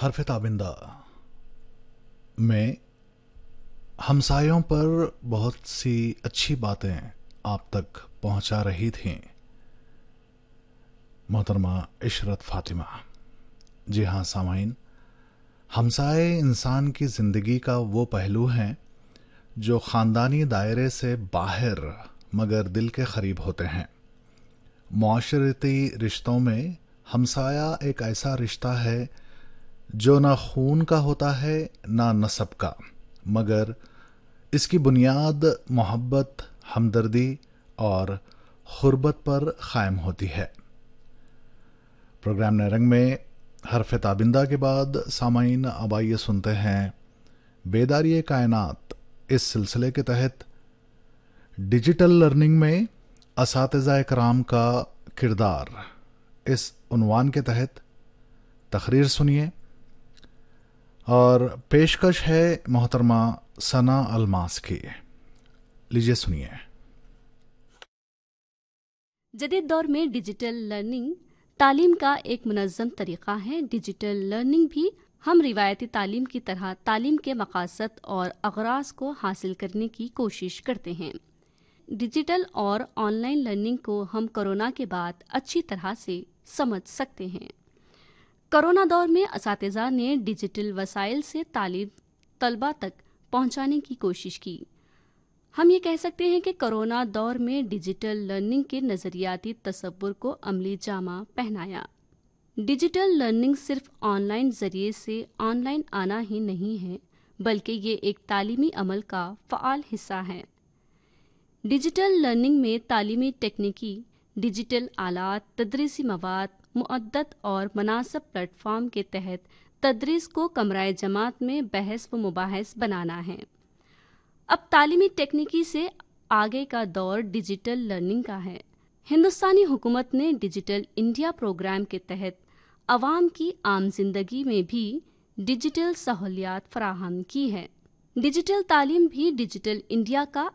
हरफ ताबिंदा में हमसायों पर बहुत सी अच्छी बातें आप तक पहुंचा रही थीं मोहतरमा इशरत फातिमा। जी हाँ सामाइन, हमसाए इंसान की ज़िंदगी का वो पहलू हैं जो ख़ानदानी दायरे से बाहर मगर दिल के करीब होते हैं। मुआशरती रिश्तों में हमसाया एक ऐसा रिश्ता है जो ना खून का होता है ना नसब का, मगर इसकी बुनियाद मोहब्बत, हमदर्दी और खुर्बत पर कायम होती है। प्रोग्राम नरंग में हरफ ताबिंदा के बाद सामाइन अब आइए सुनते हैं बेदारी कायनात। इस सिलसिले के तहत डिजिटल लर्निंग में असातिज़ा इकराम का किरदार, इस उन्वान के तहत तकरीर सुनिए और पेशकश है मोहतरमा सना अलमास की। लीजिए सुनिए। जदीद दौर में डिजिटल लर्निंग तालीम का एक मुनज़्ज़म तरीक़ा है। डिजिटल लर्निंग भी हम रिवायती तालीम की तरह तालीम के मक़ासद और अग़राज़ को हासिल करने की कोशिश करते हैं। डिजिटल और ऑनलाइन लर्निंग को हम कोरोना के बाद अच्छी तरह से समझ सकते हैं। कोरोना दौर में असातिज़ा ने डिजिटल वसाइल से तालीम तलबा तक पहुंचाने की कोशिश की। हम ये कह सकते हैं कि कोरोना दौर में डिजिटल लर्निंग के नज़रियाती तसव्वुर को अमली जामा पहनाया। डिजिटल लर्निंग सिर्फ ऑनलाइन ज़रिए से ऑनलाइन आना ही नहीं है, बल्कि ये एक तालीमी अमल का फ़आल हिस्सा है। डिजिटल लर्निंग में तालीमी टेक्निकी, डिजिटल आलात, तदरीसी मवाद, मुअद्दद और मुनासिब प्लेटफॉर्म के तहत तदरीस को कमराए जमात में बहस व मुबाहस बनाना है। अब तालीमी टेक्निकी से आगे का दौर डिजिटल लर्निंग का है। हिंदुस्तानी हुकूमत ने डिजिटल इंडिया प्रोग्राम के तहत अवाम की आम जिंदगी में भी डिजिटल सहूलियात फराहम की है। डिजिटल तालीम भी डिजिटल इंडिया का